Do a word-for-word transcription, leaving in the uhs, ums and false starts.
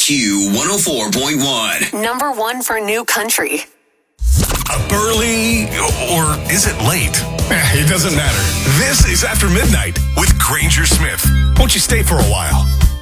Q one oh four point one. Number one for new country. Early, or is it late? Eh, it doesn't matter. This is After Midnight with Granger Smith. Won't you stay for a while?